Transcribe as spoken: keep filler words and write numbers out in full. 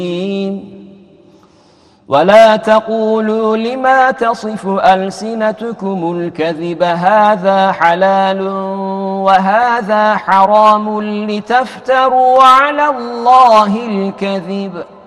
ولا تقولوا لما تصف ألسنتكم الكذب هذا حلال وهذا حرام لتفتروا على الله الكذب